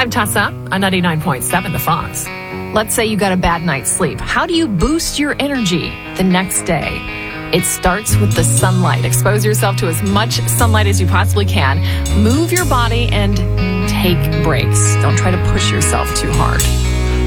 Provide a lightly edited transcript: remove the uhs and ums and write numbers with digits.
I'm Tessa on 99.7 The Fox. Let's say you got a bad night's sleep. How do you boost your energy the next day? It starts with the sunlight. Expose yourself to as much sunlight as you possibly can. Move your body and take breaks. Don't try to push yourself too hard.